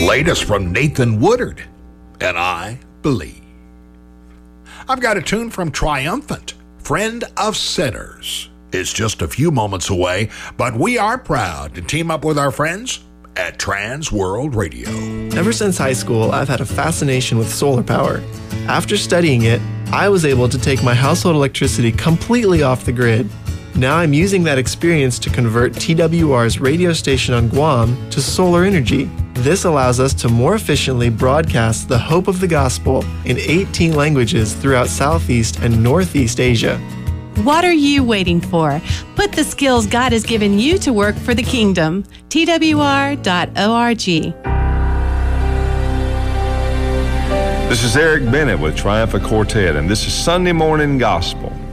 Latest from Nathan Woodard, and I Believe. I've got a tune from Triumphant, Friend of Sinners. It's just a few moments away, but we are proud to team up with our friends at Trans World Radio. Ever since high school, I've had a fascination with solar power. After studying it, I was able to take my household electricity completely off the grid. Now I'm using that experience to convert TWR's radio station on Guam to solar energy. This allows us to more efficiently broadcast the hope of the gospel in 18 languages throughout Southeast and Northeast Asia. What are you waiting for? Put the skills God has given you to work for the kingdom. TWR.org. This is Eric Bennett with Triumphant Quartet, and this is Sunday Morning Gospel.